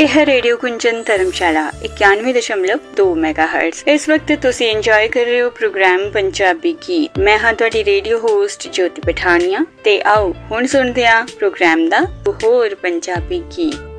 यह रेडियो कुंजन धर्मशाला 91.2 मेगाहर्ट्ज। इस वक्त तुसी इंजॉय कर रहे हो प्रोग्राम पंजाबी गीत। मैं हाँ तुहाडी रेडियो होस्ट ज्योति पठानिया ते आओ हुण सुनदे हां प्रोग्राम दा होर पंजाबी गीत।